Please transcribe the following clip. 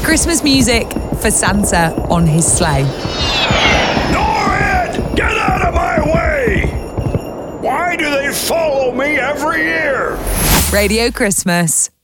Christmas music for Santa on his sleigh. Norrid, get out of my way! Why do they follow me every year? Radio Christmas.